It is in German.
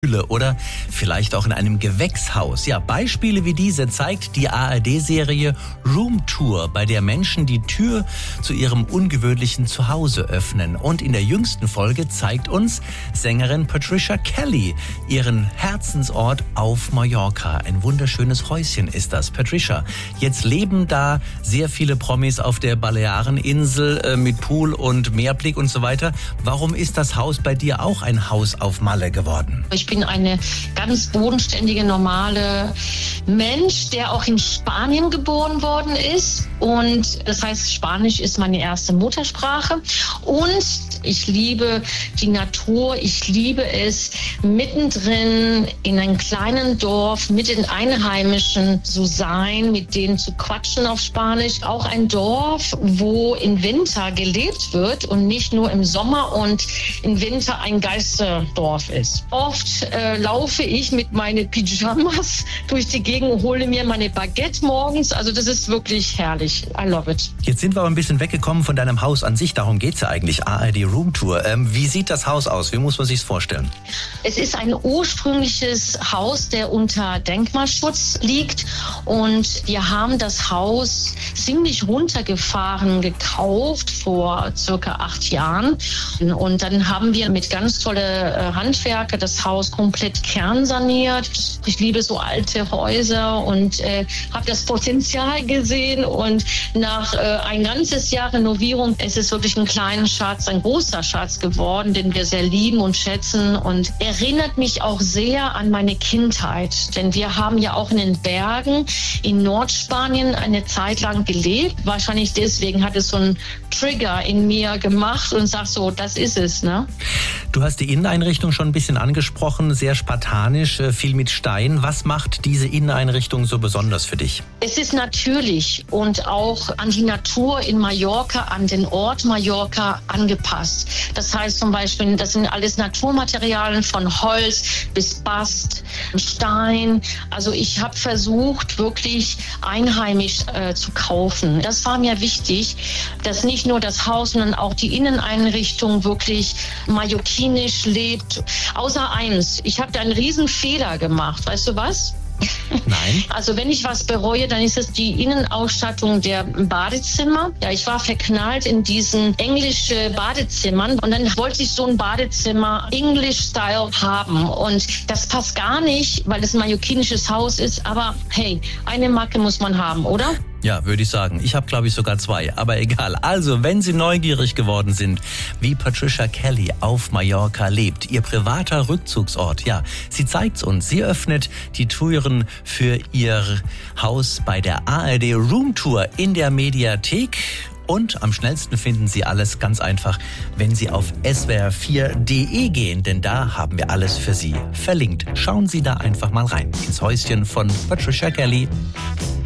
oder vielleicht auch in einem Gewächshaus. Ja, Beispiele wie diese zeigt die ARD-Serie Room Tour, bei der Menschen die Tür zu ihrem ungewöhnlichen Zuhause öffnen. Und in der jüngsten Folge zeigt uns Sängerin Patricia Kelly ihren Herzensort auf Mallorca. Ein wunderschönes Häuschen ist das. Patricia, jetzt leben da sehr viele Promis auf der Baleareninsel mit Pool und Meerblick und so weiter. Warum ist das Haus bei dir auch ein Haus auf Malle geworden? Ich bin eine ganz bodenständige, normale Mensch, der auch in Spanien geboren worden ist. Und das heißt, Spanisch ist meine erste Muttersprache. Und ich liebe die Natur. Ich liebe es, mittendrin in einem kleinen Dorf mit den Einheimischen zu sein, mit denen zu quatschen auf Spanisch. Auch ein Dorf, wo im Winter gelebt wird und nicht nur im Sommer und im Winter ein Geisterdorf ist. Oft laufe ich mit meinen Pyjamas durch die Gegend und hole mir meine Baguette morgens. Also das ist wirklich herrlich. I love it. Jetzt sind wir aber ein bisschen weggekommen von deinem Haus an sich. Darum geht's ja eigentlich, ARD Room Tour. Wie sieht das Haus aus? Wie muss man sich's vorstellen? Es ist ein ursprüngliches Haus, der unter Denkmalschutz liegt. Und wir haben das Haus ziemlich runtergefahren gekauft vor circa 8 Jahren. Und dann haben wir mit ganz tolle Handwerker das Haus komplett kernsaniert. Ich liebe so alte Häuser und habe das Potenzial gesehen. Und nach ein ganzes Jahr Renovierung ist es wirklich ein kleiner Schatz, ein großer Schatz geworden, den wir sehr lieben und schätzen. Und erinnert mich auch sehr an meine Kindheit. Denn wir haben ja auch in den Bergen in Nordspanien eine Zeit lang gelebt. Wahrscheinlich deswegen hat es so einen Trigger in mir gemacht und sagt so, das ist es, ne? Du hast die Inneneinrichtung schon ein bisschen angesprochen, sehr spartanisch, viel mit Stein. Was macht diese Inneneinrichtung so besonders für dich? Es ist natürlich und auch an die Natur in Mallorca, an den Ort Mallorca angepasst. Das heißt zum Beispiel, das sind alles Naturmaterialien von Holz bis Bast, Stein. Also ich habe versucht, wirklich einheimisch zu kaufen. Das war mir wichtig, dass nicht nur das Haus, sondern auch die Inneneinrichtung wirklich mallorquinisch lebt. Außer eins, ich habe da einen riesen Fehler gemacht. Weißt du was? Nein. Also wenn ich was bereue, dann ist es die Innenausstattung der Badezimmer. Ja, ich war verknallt in diesen englischen Badezimmern und dann wollte ich so ein Badezimmer English-Style haben und das passt gar nicht, weil es ein mallorquinisches Haus ist, aber hey, eine Marke muss man haben, oder? Ja, würde ich sagen. Ich habe, glaube ich, sogar 2, aber egal. Also, wenn Sie neugierig geworden sind, wie Patricia Kelly auf Mallorca lebt, ihr privater Rückzugsort, ja, sie zeigt's uns. Sie öffnet die Türen für ihr Haus bei der ARD Room Tour in der Mediathek. Und am schnellsten finden Sie alles ganz einfach, wenn Sie auf swr4.de gehen, denn da haben wir alles für Sie verlinkt. Schauen Sie da einfach mal rein ins Häuschen von Patricia Kelly.